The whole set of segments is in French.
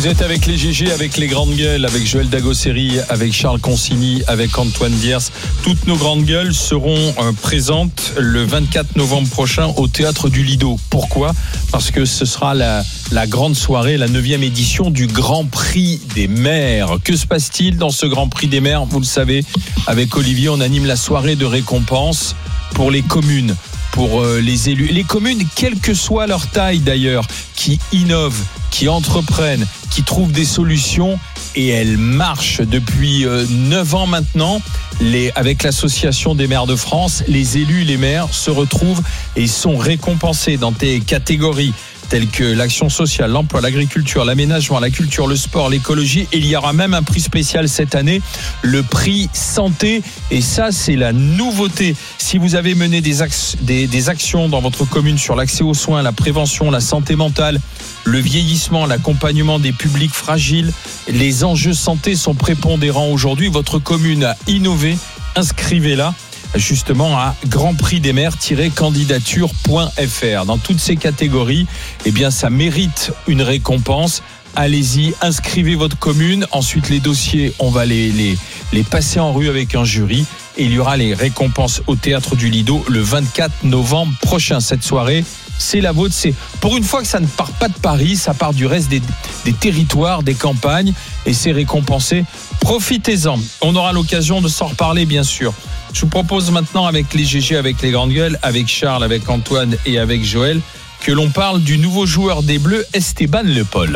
Vous êtes avec les GG, avec les grandes gueules, avec Joël Dagosseri, avec Charles Consigny, avec Antoine Diers. Toutes nos grandes gueules seront présentes le 24 novembre prochain au Théâtre du Lido. Pourquoi ? Parce que ce sera la grande soirée, la 9e édition du Grand Prix des maires. Que se passe-t-il dans ce Grand Prix des maires ? Vous le savez, avec Olivier, on anime la soirée de récompense pour les communes, pour les élus. Les communes, quelle que soit leur taille d'ailleurs, qui innovent, qui entreprennent, qui trouvent des solutions, et elles marchent depuis 9 ans maintenant. Avec l'Association des maires de France, les élus, les maires se retrouvent et sont récompensés dans des catégories telles que l'action sociale, l'emploi, l'agriculture, l'aménagement, la culture, le sport, l'écologie. Et il y aura même un prix spécial cette année, le prix santé. Et ça, c'est la nouveauté. Si vous avez mené des actions dans votre commune sur l'accès aux soins, la prévention, la santé mentale, le vieillissement, l'accompagnement des publics fragiles, les enjeux santé sont prépondérants aujourd'hui. Votre commune a innové. Inscrivez-la justement à grandprixdesmaires-candidature.fr. Dans toutes ces catégories, eh bien, ça mérite une récompense. Allez-y, inscrivez votre commune. Ensuite, les dossiers, on va les passer en rue avec un jury. Et il y aura les récompenses au Théâtre du Lido le 24 novembre prochain. Cette soirée, c'est la vôtre. C'est pour une fois que ça ne part pas de Paris, ça part du reste des territoires, des campagnes, et c'est récompensé. Profitez-en. On aura l'occasion de s'en reparler, bien sûr. Je vous propose maintenant, avec les GG, avec les grandes gueules, avec Charles, avec Antoine et avec Joël, que l'on parle du nouveau joueur des Bleus, Esteban Le Pol.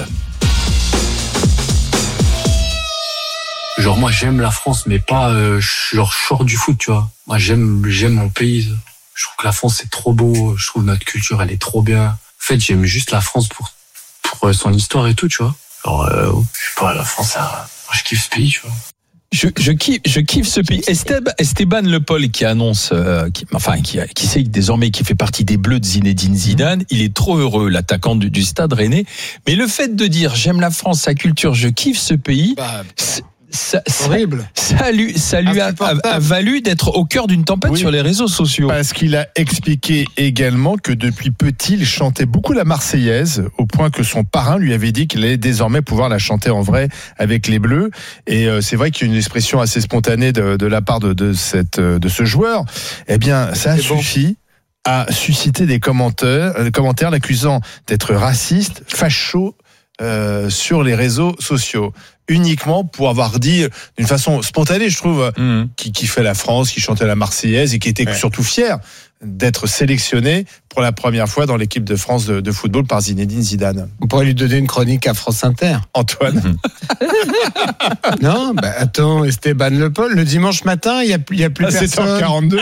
Genre, moi, j'aime la France, mais pas, genre, je sors du foot, tu vois. Moi, j'aime mon pays. Je trouve que la France, c'est trop beau. Je trouve notre culture, elle est trop bien. En fait, j'aime juste la France pour son histoire et tout, tu vois. Genre, je sais pas, la France, moi, je kiffe ce pays, tu vois. Je kiffe ce pays. Esteban Le Pol qui annonce, qui sait désormais qui fait partie des Bleus de Zinedine Zidane. Il est trop heureux, l'attaquant du Stade Rennais. Mais le fait de dire j'aime la France, sa culture, je kiffe ce pays. Horrible. Ça lui a valu d'être au cœur d'une tempête sur les réseaux sociaux. Parce qu'il a expliqué également que depuis petit, il chantait beaucoup la Marseillaise, au point que son parrain lui avait dit qu'il allait désormais pouvoir la chanter en vrai avec les Bleus. Et c'est vrai qu'il y a une expression assez spontanée de la part de ce joueur. Eh bien, ça a suffi à susciter des commentaires l'accusant d'être raciste, facho, sur les réseaux sociaux, uniquement pour avoir dit d'une façon spontanée, je trouve, qui kiffait la France, qui chantait la Marseillaise et qui était surtout fier d'être sélectionné pour la première fois dans l'équipe de France de football par Zinedine Zidane. On pourrait lui donner une chronique à France Inter. Antoine. Non, attends, Esteban Le Pol, le dimanche matin, il y a plus personne. 7h42.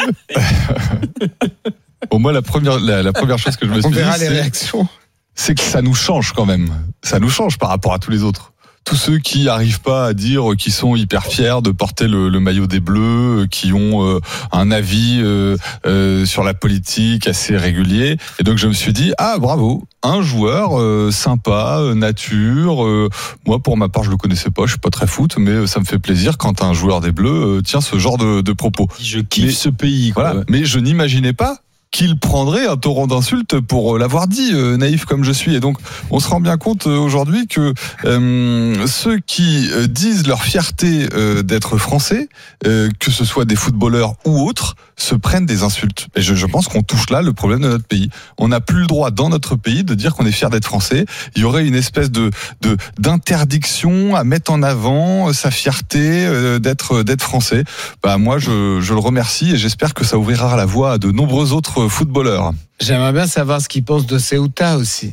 Bon, moi, la première chose que je me suis dit, on verra les réactions. C'est que ça nous change quand même. Ça nous change par rapport à tous les autres. Tous ceux qui n'arrivent pas à dire qu'ils sont hyper fiers de porter le maillot des Bleus, qui ont un avis sur la politique assez régulier. Et donc je me suis dit, bravo, un joueur sympa, nature. Moi, pour ma part, je le connaissais pas, je suis pas très foot, mais ça me fait plaisir quand un joueur des Bleus tient ce genre de propos. Je kiffe ce pays, quoi. Voilà. Mais je n'imaginais pas qu'il prendrait un torrent d'insultes pour l'avoir dit, naïf comme je suis. Et donc, on se rend bien compte aujourd'hui que ceux qui disent leur fierté d'être français, que ce soit des footballeurs ou autres, se prennent des insultes. Et je pense qu'on touche là le problème de notre pays. On n'a plus le droit dans notre pays de dire qu'on est fier d'être français. Il y aurait une espèce d'interdiction à mettre en avant sa fierté d'être français. Moi, je le remercie et j'espère que ça ouvrira la voie à de nombreux autres footballeurs. J'aimerais bien savoir ce qu'il pense de Ceuta aussi.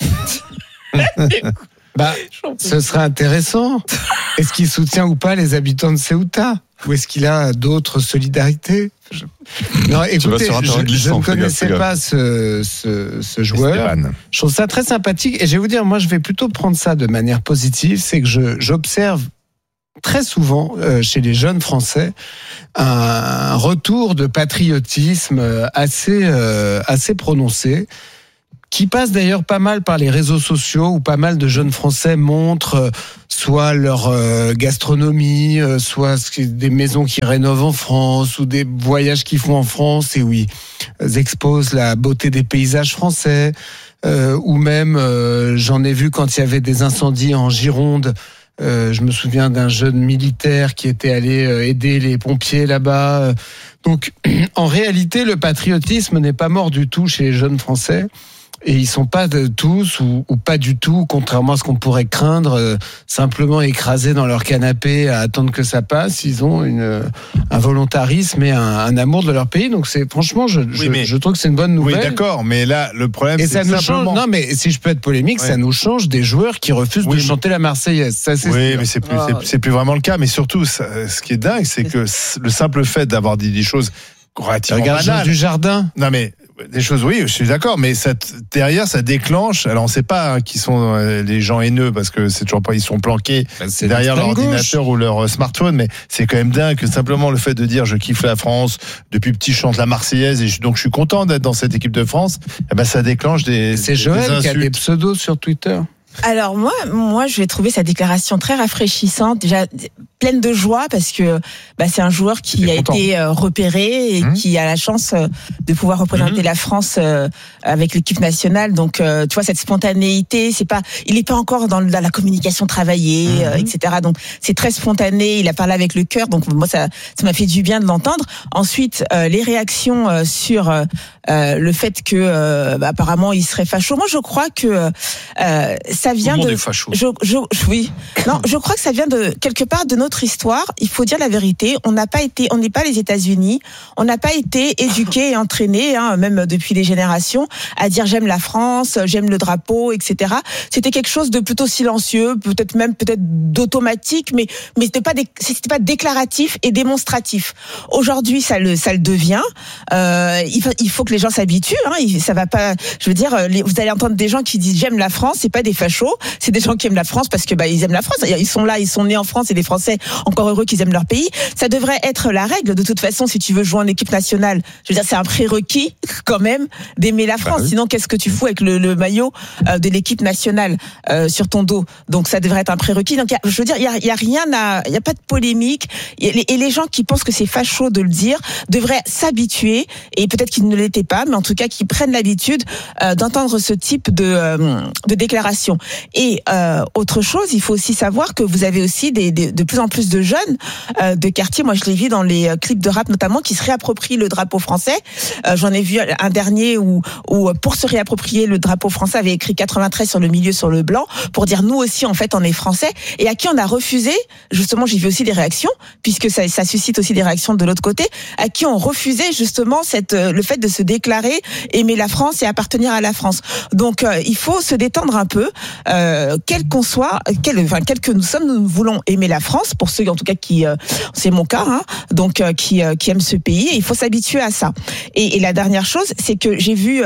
Ce serait intéressant. Est-ce qu'il soutient ou pas les habitants de Ceuta ? Ou est-ce qu'il a d'autres solidarités ? Non, écoutez, je ne connaissais pas ce joueur. Esteban. Je trouve ça très sympathique. Et je vais vous dire, moi, je vais plutôt prendre ça de manière positive. C'est que j'observe très souvent chez les jeunes Français un retour de patriotisme assez prononcé, qui passe d'ailleurs pas mal par les réseaux sociaux, où pas mal de jeunes Français montrent soit leur gastronomie, soit des maisons qu'ils rénovent en France, ou des voyages qu'ils font en France, et où ils exposent la beauté des paysages français. ou même j'en ai vu quand il y avait des incendies en Gironde. Je me souviens d'un jeune militaire qui était allé aider les pompiers là-bas. Donc, en réalité, le patriotisme n'est pas mort du tout chez les jeunes Français. Et ils sont pas tous ou pas du tout, contrairement à ce qu'on pourrait craindre, simplement écrasés dans leur canapé à attendre que ça passe. Ils ont un volontarisme et un amour de leur pays. Donc c'est franchement, je trouve que c'est une bonne nouvelle. Oui, d'accord, mais là le problème et c'est ça nous simplement... change. Non, mais si je peux être polémique, ça nous change des joueurs qui refusent de chanter la Marseillaise. Ça, c'est oui, sûr. mais c'est plus vraiment le cas. Mais surtout, ce qui est dingue, c'est que le simple fait d'avoir dit des choses relativement banales. Du Jardin. Non mais des choses, oui, je suis d'accord, mais derrière, ça déclenche. Alors, on ne sait pas qui sont les gens haineux parce que c'est toujours pas, ils sont planqués derrière leur ordinateur ou leur smartphone, mais c'est quand même dingue que simplement le fait de dire je kiffe la France, depuis petit je chante la Marseillaise et donc je suis content d'être dans cette équipe de France, et ben ça déclenche des. C'est Joël qui a des pseudos sur Twitter. Alors moi, je vais trouver sa déclaration très rafraîchissante, déjà pleine de joie parce que c'est un joueur qui a été repéré et qui a la chance de pouvoir représenter la France avec l'équipe nationale. Donc tu vois cette spontanéité, il est pas encore dans la communication travaillée, etc. Donc c'est très spontané. Il a parlé avec le cœur. Donc moi ça m'a fait du bien de l'entendre. Ensuite les réactions sur le fait que apparemment il serait facho. Moi je crois que ça vient de. Oui. Non, je crois que ça vient de quelque part de notre histoire. Il faut dire la vérité. On n'est pas les États-Unis. On n'a pas été éduqués et entraînés, même depuis des générations, à dire j'aime la France, j'aime le drapeau, etc. C'était quelque chose de plutôt silencieux, peut-être d'automatique, mais c'était pas déclaratif et démonstratif. Aujourd'hui, ça le devient. Il faut que les gens s'habituent. Ça va pas. Je veux dire, vous allez entendre des gens qui disent j'aime la France, c'est pas des fachos. C'est des gens qui aiment la France parce que ils aiment la France. Ils sont là, ils sont nés en France et les Français encore heureux qu'ils aiment leur pays. Ça devrait être la règle de toute façon si tu veux jouer en équipe nationale. Je veux dire, c'est un prérequis quand même d'aimer la France. Sinon, qu'est-ce que tu fous avec le maillot de l'équipe nationale sur ton dos? Donc ça devrait être un prérequis. Donc je veux dire, il y a rien il y a pas de polémique. Et les gens qui pensent que c'est facho de le dire devraient s'habituer et peut-être qu'ils ne l'étaient pas, mais en tout cas qu'ils prennent l'habitude d'entendre ce type de déclaration. Et autre chose, il faut aussi savoir que vous avez aussi de plus en plus de jeunes de quartier. Moi, je l'ai vu dans les clips de rap notamment, qui se réapproprient le drapeau français. J'en ai vu un dernier où pour se réapproprier le drapeau français, avait écrit 93 sur le milieu, sur le blanc, pour dire nous aussi en fait on est français, et à qui on a refusé. Justement, j'ai vu aussi des réactions, puisque ça suscite aussi des réactions de l'autre côté, à qui on refusait justement le fait de se déclarer aimer la France et appartenir à la France. Donc il faut se détendre un peu. Quel que nous sommes, nous voulons aimer la France, pour ceux en tout cas qui, c'est mon cas, donc qui aiment ce pays, et il faut s'habituer à ça. Et la dernière chose, c'est que j'ai vu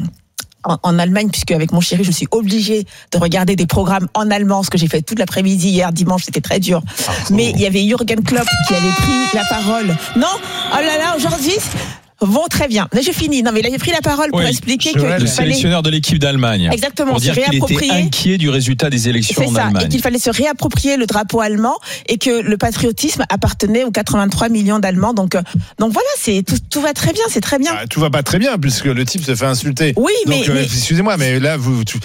en Allemagne, puisque avec mon chéri, je suis obligée de regarder des programmes en allemand, ce que j'ai fait toute l'après-midi hier, dimanche, c'était très dur. Mais il y avait Jürgen Klopp qui avait pris la parole. Non, oh là là, aujourd'hui. Bon, très bien. Là, j'ai fini. Non, mais il avait pris la parole pour expliquer que le sélectionneur de l'équipe d'Allemagne. Exactement. Pour dire qu'il était inquiet du résultat des élections en Allemagne. Et qu'il fallait se réapproprier le drapeau allemand, et que le patriotisme appartenait aux 83 millions d'Allemands. Donc voilà, tout va très bien, c'est très bien. Tout va pas très bien puisque le type se fait insulter. Oui, donc, mais excusez-moi, mais là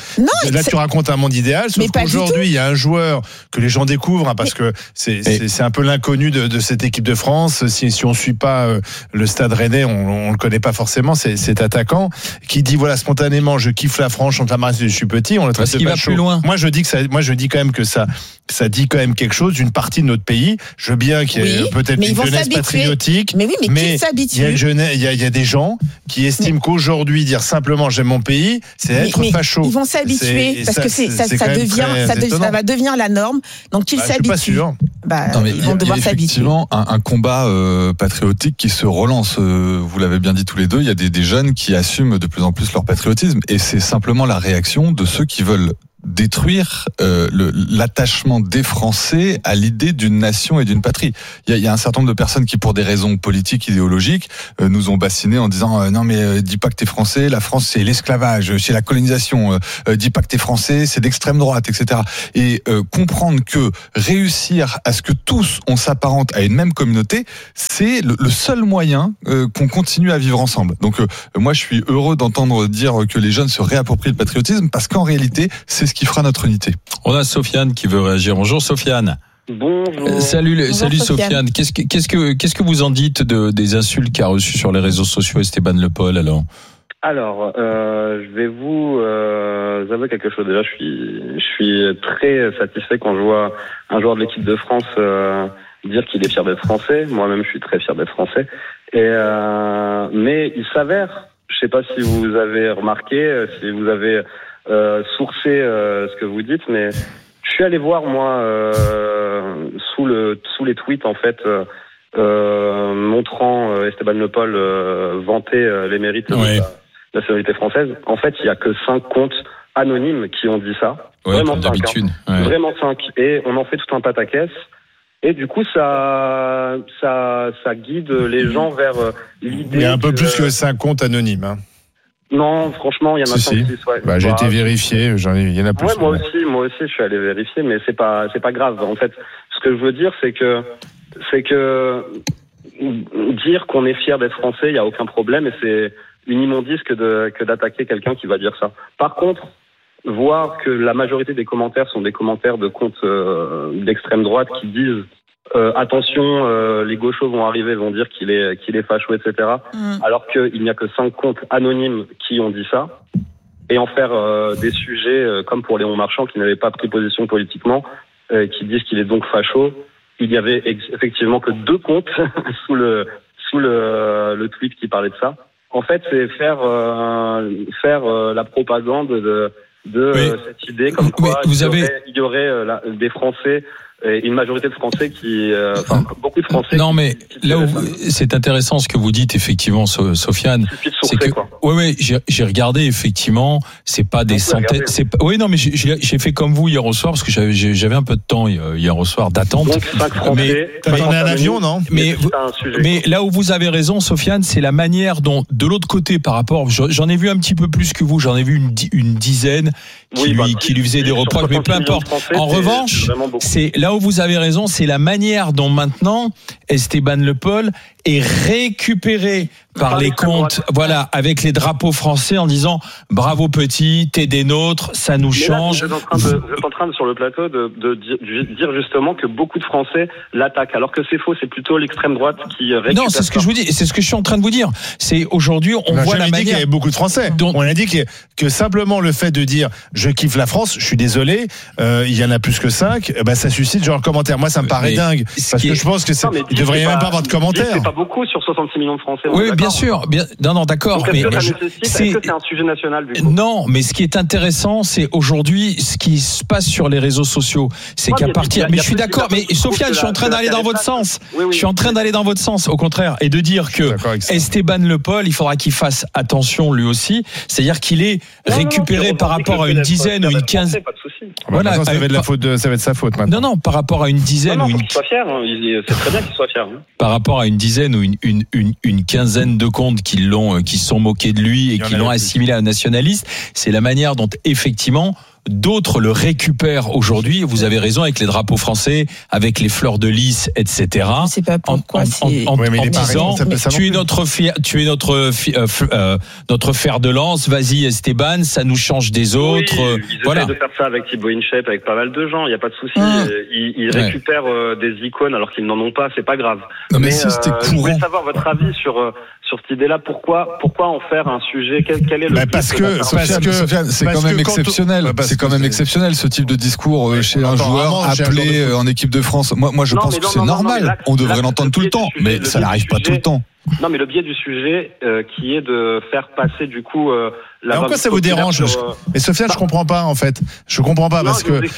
tu racontes un monde idéal, sauf qu'aujourd'hui il y a un joueur que les gens découvrent, parce que c'est un peu l'inconnu de cette équipe de France. Si on suit pas le Stade Rennais, on le connaît pas forcément, cet attaquant qui dit voilà spontanément je kiffe la France, chante la Marseillaise, je suis petit, on le traite de pas chaud. Plus loin. Moi je dis quand même que ça dit quand même quelque chose d'une partie de notre pays. Je veux bien qu'il y ait peut-être une jeunesse patriotique, mais il y a des gens qui estiment qu'aujourd'hui dire simplement j'aime mon pays, c'est être facho. Ils vont s'habituer parce que ça va devenir la norme. Donc qu'ils s'habituent. Je suis pas sûr. Ils vont devoir s'habituer. Effectivement, un combat patriotique qui se relance. Vous l'avez bien dit tous les deux, il y a des jeunes qui assument de plus en plus leur patriotisme, et c'est simplement la réaction de ceux qui veulent détruire l'attachement des Français à l'idée d'une nation et d'une patrie. Il y a un certain nombre de personnes qui, pour des raisons politiques, idéologiques, nous ont bassinés en disant non mais dis pas que t'es français, la France c'est l'esclavage, c'est la colonisation, dis pas que t'es français, c'est d'extrême droite, etc. Et comprendre que réussir à ce que tous on s'apparente à une même communauté, c'est le seul moyen qu'on continue à vivre ensemble. Donc moi je suis heureux d'entendre dire que les jeunes se réapproprient le patriotisme, parce qu'en réalité c'est ce qui fera notre unité. On a Sofiane qui veut réagir. Bonjour Sofiane. Bonjour. Salut Sofiane. Qu'est-ce que vous en dites des insultes qu'a reçues sur les réseaux sociaux Esteban Le Pol Alors, je vais vous avouer quelque chose. Déjà, je suis très satisfait quand je vois un joueur de l'équipe de France dire qu'il est fier d'être français. Moi-même, je suis très fier d'être français. Mais il s'avère, je sais pas si vous avez remarqué, si vous avez sourcé ce que vous dites, mais je suis allé voir moi sous les tweets en fait montrant Esteban Le Pol vanter les mérites de la nationalité française. En fait, il y a que 5 comptes anonymes qui ont dit ça. Ouais, vraiment comme 5, d'habitude. hein. Ouais. Vraiment 5. Et on en fait tout un pataquès. Et du coup, ça guide les gens vers l'idée. Il y a un peu plus que 5 comptes anonymes. Hein. Non, franchement, il y en a 5-6. Ouais. J'ai été vérifié, il y en a plus. Ouais, moi aussi, je suis allé vérifier, mais c'est pas grave. En fait, ce que je veux dire, c'est que dire qu'on est fier d'être français, il y a aucun problème, et c'est une immondice que d'attaquer quelqu'un qui va dire ça. Par contre, voir que la majorité des commentaires sont des commentaires de comptes d'extrême droite qui disent attention, les gauchos vont arriver, vont dire qu'il est facho, etc. Alors qu'il n'y a que 5 comptes anonymes qui ont dit ça, et en faire des sujets comme pour Léon Marchand qui n'avait pas pris position politiquement, qui disent qu'il est donc facho. Il y avait effectivement que 2 comptes sous le tweet qui parlait de ça. En fait, c'est faire la propagande de cette idée comme quoi il y aurait des Français, une majorité de Français beaucoup de Français. Non, mais là où c'est intéressant ce que vous dites effectivement, Sofiane, c'est que j'ai regardé effectivement, c'est pas des centaines, non mais j'ai fait comme vous hier au soir parce que j'avais un peu de temps hier au soir d'attente. Donc 5 Français. Mais on est un avion, non ? Mais là où vous avez raison, Sofiane, c'est la manière dont de l'autre côté par rapport, j'en ai vu un petit peu plus que vous, j'en ai vu une dizaine qui lui faisait des reproches, mais peu importe. En revanche, c'est là où vous avez raison, c'est la manière dont maintenant Esteban Le Pol est récupéré par les comptes, avec les drapeaux français en disant bravo petit, t'es des nôtres, ça nous change. Vous êtes en train sur le plateau de dire justement que beaucoup de Français l'attaquent, alors que c'est faux, c'est plutôt l'extrême droite qui récupère. Non, c'est ce que je vous dis, et c'est ce que je suis en train de vous dire. C'est aujourd'hui, on voit la manière. Dit qu'il y avait beaucoup de Français. On a dit que simplement le fait de dire je kiffe la France, je suis désolé, il y en a plus que 5, ça suscite genre commentaire. Moi, ça me paraît dingue, parce que je pense que il devrait même pas avoir de commentaires. C'est pas beaucoup sur 66 millions de Français. Oui, bien sûr. Non, d'accord. Donc, est-ce que c'est un sujet national du coup ? Non, mais ce qui est intéressant, c'est aujourd'hui ce qui se passe sur les réseaux sociaux. C'est qu'à partir. Mais je suis d'accord. Mais Sofiane, je suis en train d'aller dans votre sens. Je suis en train d'aller dans votre sens, au contraire, et de dire que Esteban Le Pol, il faudra qu'il fasse attention lui aussi. C'est-à-dire qu'il est récupéré par rapport à une dizaine ou une quinzaine. Voilà, ça va être sa faute maintenant. Non, par rapport à une dizaine ou une. Qu'il soit fier. C'est très bien qu'il soit fier. Par rapport à une dizaine ou une quinzaine de comptes qui sont moqués de lui et qui l'ont assimilé à un nationaliste, c'est la manière dont effectivement d'autres le récupèrent aujourd'hui. Vous avez raison, avec les drapeaux français, avec les fleurs de lys, etc. Je sais pas pourquoi. En disant, tu es notre fer de lance. Vas-y, Esteban, ça nous change des autres. Ils essaient de faire ça avec Thibaut Inchep, avec pas mal de gens. Il y a pas de souci. Ils récupèrent des icônes alors qu'ils n'en ont pas. C'est pas grave. Non, mais si c'était courant. Je voulais savoir votre avis sur cette idée-là. Pourquoi en faire un sujet ? Quel est le parce que c'est quand même exceptionnel. C'est quand même exceptionnel ce type de discours chez un joueur appelé en équipe de France. Moi je pense que c'est normal. On devrait l'entendre tout le temps, mais ça n'arrive pas tout le temps. Non, mais le biais du sujet qui est de faire passer du coup En quoi ça vous dérange? Mais Sofiane, je comprends pas en fait. Je comprends pas parce que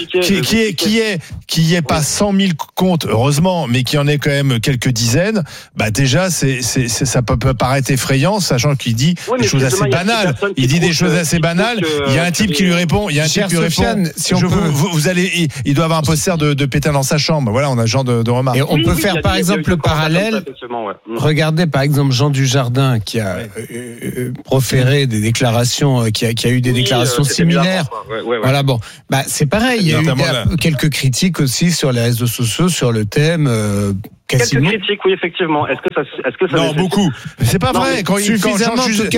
qui est pas 100 000 comptes, heureusement, mais qui en est quand même quelques dizaines. Bah déjà, ça peut paraître effrayant, sachant qu'il dit des choses assez banales. Il dit des choses assez banales. Il y a un type qui lui répond. Il y a un type qui lui répond. Si vous allez, il doit avoir un poster de Pétain dans sa chambre. Voilà, on a ce genre de remarques. Et on peut faire par exemple le parallèle. Regardez par exemple Jean Dujardin qui a proféré des déclarations, qui a eu des déclarations similaires. Voilà, bon, bah c'est pareil. Il y a eu quelques critiques aussi sur les réseaux sociaux sur le thème. Quelques critiques, oui, effectivement. Est-ce que ça non, beaucoup. C'est pas vrai. Quand Jean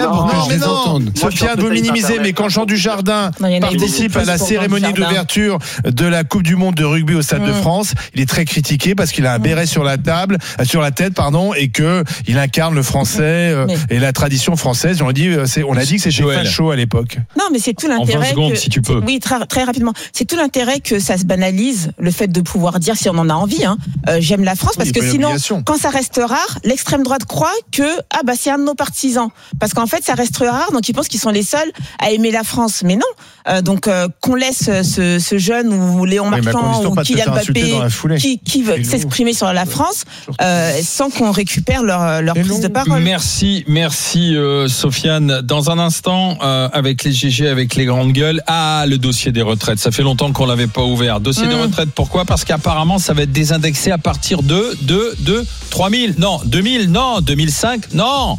Sofiane, vous minimisez, mais quand Jean Dujardin participe à la cérémonie d'ouverture de la Coupe du Monde de rugby au Stade de France, il est très critiqué parce qu'il a un béret sur la tête, et que il incarne le français et la tradition française. On a dit que c'était facho à l'époque. Non, mais c'est tout l'intérêt. En 20 secondes, si tu peux. Oui, très rapidement. C'est tout l'intérêt que ça se banalise, le fait de pouvoir dire, si on en a envie, j'aime la France, parce que sinon, quand ça reste rare, l'extrême droite croit que c'est un de nos partisans, parce qu'en fait ça reste rare, donc ils pensent qu'ils sont les seuls à aimer la France, mais non. Donc qu'on laisse ce jeune ou Léon Marchand ou Kylian Mbappé qui veulent s'exprimer sur la France sans qu'on récupère leur prise de parole. Merci Sofiane. Dans un instant, avec les GG, avec les grandes gueules, le dossier des retraites. Ça fait longtemps qu'on l'avait pas ouvert. Dossier des retraites, pourquoi? Parce qu'apparemment ça va être désindexé à partir de 3000, non, 2000, non, 2005, non,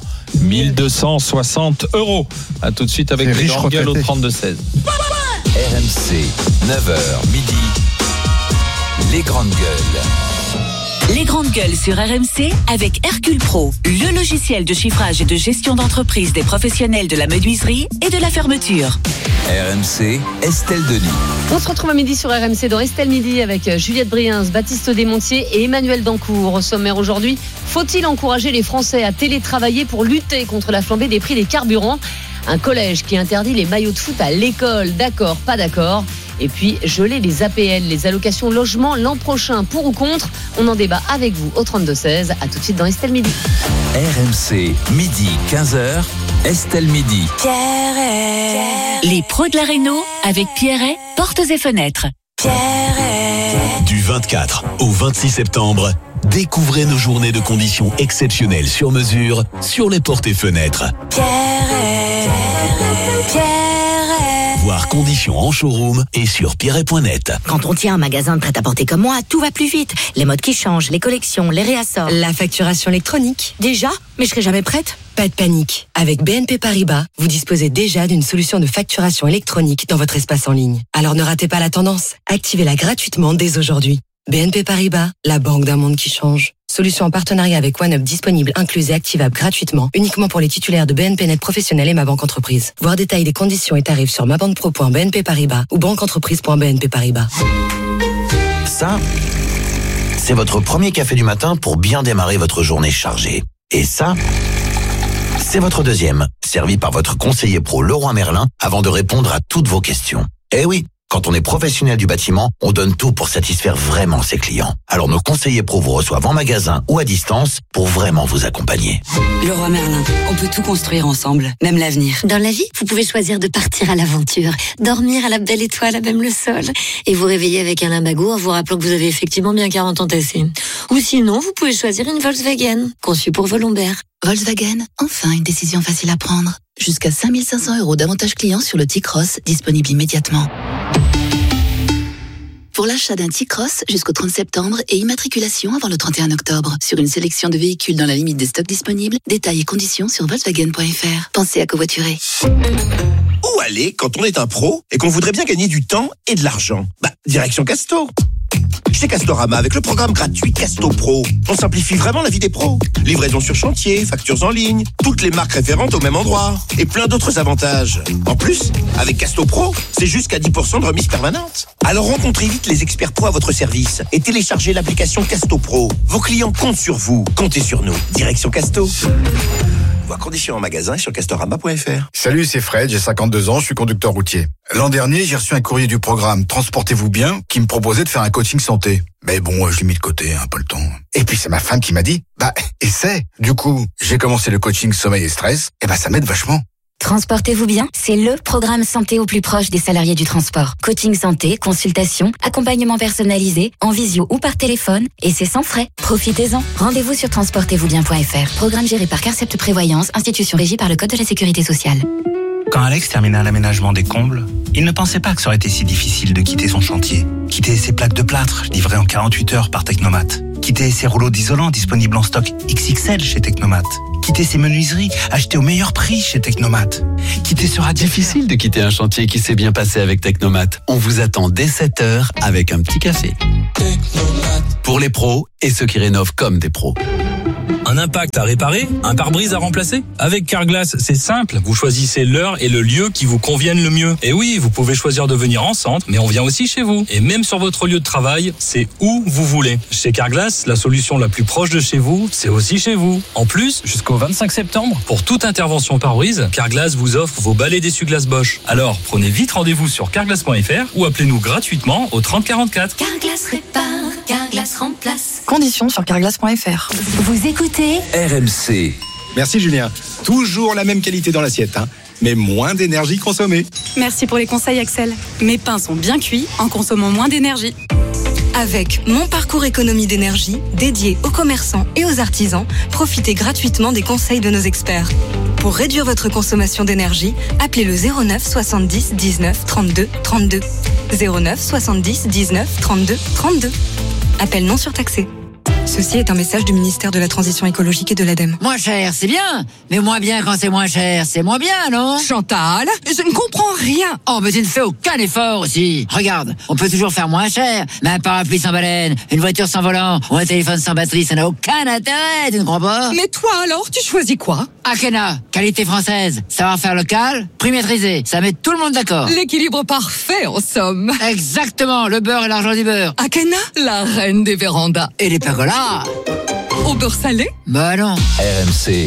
1260 €. À tout de suite avec les grandes gueules au 32-16. RMC, 9h, midi, les grandes gueules. Les grandes gueules sur RMC avec Hercule Pro, le logiciel de chiffrage et de gestion d'entreprise des professionnels de la menuiserie et de la fermeture. RMC, Estelle Denis. On se retrouve à midi sur RMC dans Estelle Midi avec Juliette Briens, Baptiste Desmontiers et Emmanuel Dancourt. Au sommaire aujourd'hui, faut-il encourager les Français à télétravailler pour lutter contre la flambée des prix des carburants? Un collège qui interdit les maillots de foot à l'école, d'accord, pas d'accord. Et puis geler les APL, les allocations logement l'an prochain, pour ou contre? On en débat avec vous au 32-16. À tout de suite dans Estelle Midi. RMC, midi 15h, Estelle Midi. Pierret. Les pros de la réno avec Pierret, portes et fenêtres. Pierret. Du 24 au 26 septembre, découvrez nos journées de conditions exceptionnelles sur mesure sur les portes et fenêtres. Pierret. Voir conditions en showroom et sur pierret.net. Quand on tient un magasin de prêt-à-porter comme moi, tout va plus vite. Les modes qui changent, les collections, les réassorts. La facturation électronique. Déjà? Mais je serai jamais prête. Pas de panique. Avec BNP Paribas, vous disposez déjà d'une solution de facturation électronique dans votre espace en ligne. Alors ne ratez pas la tendance. Activez-la gratuitement dès aujourd'hui. BNP Paribas, la banque d'un monde qui change. Solution en partenariat avec OneUp disponible, incluse et activable gratuitement, uniquement pour les titulaires de BNP Net Professionnel et Ma Banque Entreprise. Voir détails des conditions et tarifs sur mabanquepro.bnp Paribas ou banqueentreprise.bnp Paribas. Ça, c'est votre premier café du matin pour bien démarrer votre journée chargée. Et ça, c'est votre deuxième, servi par votre conseiller pro Leroy Merlin avant de répondre à toutes vos questions. Eh oui, quand on est professionnel du bâtiment, on donne tout pour satisfaire vraiment ses clients. Alors nos conseillers pro vous reçoivent en magasin ou à distance pour vraiment vous accompagner. Leroy Merlin, on peut tout construire ensemble, même l'avenir. Dans la vie, vous pouvez choisir de partir à l'aventure, dormir à la belle étoile, à même le sol, et vous réveiller avec un limbago en vous rappelant que vous avez effectivement bien 40 ans tassés. Ou sinon, vous pouvez choisir une Volkswagen, conçue pour vos lombaires. Volkswagen, enfin une décision facile à prendre. Jusqu'à 5 500 € d'avantages clients sur le T-Cross, disponible immédiatement. Pour l'achat d'un T-Cross jusqu'au 30 septembre et immatriculation avant le 31 octobre. Sur une sélection de véhicules dans la limite des stocks disponibles, détails et conditions sur Volkswagen.fr. Pensez à covoiturer. Où aller quand on est un pro et qu'on voudrait bien gagner du temps et de l'argent? Direction Casto. Chez Castorama, avec le programme gratuit Casto Pro, on simplifie vraiment la vie des pros. Livraison sur chantier, factures en ligne, toutes les marques référentes au même endroit et plein d'autres avantages. En plus, avec Casto Pro, c'est jusqu'à 10% de remise permanente. Alors rencontrez vite les experts pro à votre service et téléchargez l'application Casto Pro. Vos clients comptent sur vous, comptez sur nous. Direction Casto. Voir conditions en magasin sur castorama.fr. Salut, c'est Fred, j'ai 52 ans, je suis conducteur routier. L'an dernier, j'ai reçu un courrier du programme Transportez-vous bien qui me proposait de faire un coaching santé. Mais bon, je l'ai mis de côté, pas le temps. Et puis c'est ma femme qui m'a dit, essaie. Du coup, j'ai commencé le coaching sommeil et stress, et ça m'aide vachement. Transportez-vous bien, c'est le programme santé au plus proche des salariés du transport. Coaching santé, consultation, accompagnement personnalisé, en visio ou par téléphone, et c'est sans frais. Profitez-en. Rendez-vous sur transportez-vous-bien.fr. Programme géré par Carcept Prévoyance, institution régie par le Code de la Sécurité sociale. Quand Alex termina l'aménagement des combles, il ne pensait pas que ça aurait été si difficile de quitter son chantier. Quitter ses plaques de plâtre, livrées en 48 heures par Technomat. Quitter ses rouleaux d'isolant disponibles en stock XXL chez Technomat. Quitter ses menuiseries achetées au meilleur prix chez Technomat. Quitter ce radiateur. Difficile de quitter un chantier qui s'est bien passé avec Technomat. On vous attend dès 7h avec un petit café. Technomat. Pour les pros et ceux qui rénovent comme des pros. Un impact à réparer, un pare-brise à remplacer. Avec Carglass, c'est simple. Vous choisissez l'heure et le lieu qui vous conviennent le mieux. Et oui, vous pouvez choisir de venir en centre, mais on vient aussi chez vous. Et même sur votre lieu de travail, c'est où vous voulez. Chez Carglass, la solution la plus proche de chez vous, c'est aussi chez vous. En plus, jusqu'au 25 septembre, pour toute intervention pare-brise, Carglass vous offre vos balais d'essuie-glace Bosch. Alors, prenez vite rendez-vous sur carglass.fr ou appelez-nous gratuitement au 30 44. Carglass répare, Carglass remplace. Conditions sur carglass.fr. Vous écoutez RMC. Merci Julien. Toujours la même qualité dans l'assiette, mais moins d'énergie consommée. Merci pour les conseils Axel. Mes pains sont bien cuits en consommant moins d'énergie. Avec Mon Parcours Économie d'énergie, dédié aux commerçants et aux artisans, profitez gratuitement des conseils de nos experts. Pour réduire votre consommation d'énergie, appelez le 09 70 19 32 32. 09 70 19 32 32. Appel non surtaxé. Ceci est un message du ministère de la Transition écologique et de l'ADEME. Moins cher, c'est bien. Mais moins bien quand c'est moins cher, c'est moins bien, non? Chantal, je ne comprends rien. Oh, mais tu ne fais aucun effort aussi. Regarde, on peut toujours faire moins cher. Mais un parapluie sans baleine, une voiture sans volant ou un téléphone sans batterie, ça n'a aucun intérêt, tu ne crois pas? Mais toi alors, tu choisis quoi? Akena, qualité française, savoir-faire local, prix maîtrisé, ça met tout le monde d'accord. L'équilibre parfait en somme. Exactement, le beurre et l'argent du beurre. Akena, la reine des vérandas. Et les pergolas. Au beurre salé? Bah non. RMC.